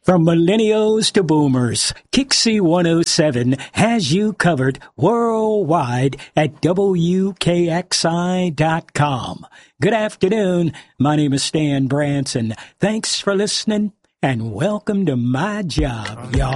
From millennials to boomers, Kixie 107 has you covered worldwide at WKXI.com. Good afternoon. My name is Stan Branson. Thanks for listening and welcome to my job, y'all.